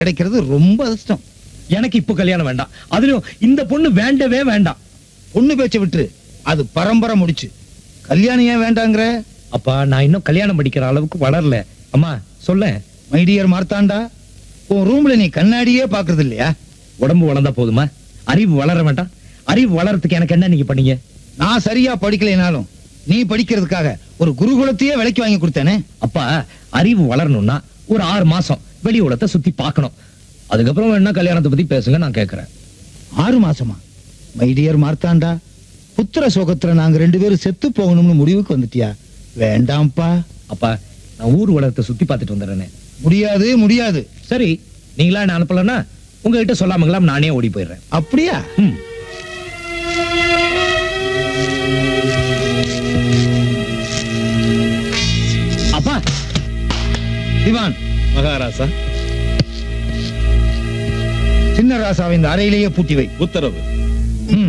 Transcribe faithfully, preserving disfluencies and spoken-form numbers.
கிடைக்கிறது ரொம்ப அதிர்ஷ்டம். எனக்கு இப்ப கல்யாணம் வேண்டாம். அதுலயும் இந்த பொண்ணு வேண்டவே வேண்டாம். பொண்ணு பேச்ச விட்டு அது பரம்பரை முடிச்சு. கல்யாணம் ஏன் வேண்டாங்கிற? அப்பா நான் இன்னும் கல்யாணம் படிக்கிற அளவுக்கு வளரல. அம்மா சொல்ல. மை டியர் மார்த்தாண்டா, உன் ரூம்ல நீ கண்ணாடியே பாக்குறது இல்லையா? உடம்பு வளர்ந்தா போதுமா? அறிவு வளர வேண்டாம்? அறிவு வளர்றதுக்கு எனக்கு என்ன நீங்க பண்ணீங்க? நான் சரியா படிக்கலைனாலும் நீ படிக்கிறதுக்காக ஒரு குருகுலத்தையே விலைக்கு வாங்கி கொடுத்தேனே. அப்பா அறிவு வளரணும்னா ஒரு ஆறு மாசம் வெளி உலகத்தை சுத்தி பார்க்கணும். அதுக்கப்புறம் என்ன கல்யாணத்தை பத்தி பேசுங்க, நான் கேட்கிறேன். ஆறு மாசமா? மை டியர் மார்த்தாண்டா, புத்திர சோகத்துல நாங்க ரெண்டு பேரும் செத்து போகணும்னு முடிவுக்கு வந்துட்டியா? வேண்டாம்ப்பா. அப்பா நான் ஊர் உலகத்தை சுத்தி பார்த்துட்டு வந்துடுறேனே. முடியாது முடியாது. சரி நீங்களா என்ன அனுப்பலன்னா உங்ககிட்ட சொல்லாமங்களாம் நானே ஓடி போயிடுறேன். அப்படியா? ம். அப்பா. திவான். மகாராசா. சின்ன ராசாவை இந்த அறையிலேயே பூட்டி வை. உத்தரவு.